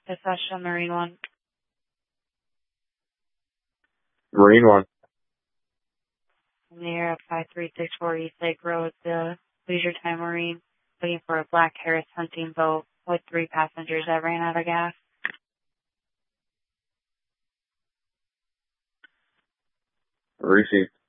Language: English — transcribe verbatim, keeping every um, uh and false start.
It's Asha Marine One. Marine One. I'm here at five three six four East Lake Road, the Leisure Time Marine, looking for a black Harris hunting boat with three passengers that ran out of gas. Received.